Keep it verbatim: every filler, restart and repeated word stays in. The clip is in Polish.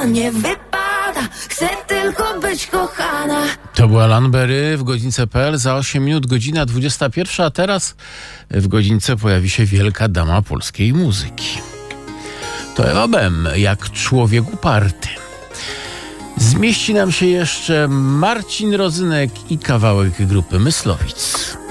nie wypada, chcę tylko być kochana. To była Lanberry w godzince kropka pe el. Za osiem minut godzina dwudziesta pierwsza, a teraz w godzince pojawi się wielka dama polskiej muzyki. To Ewa Bem, jak człowiek uparty. Zmieści nam się jeszcze Marcin Rozynek i kawałek grupy Myslowic.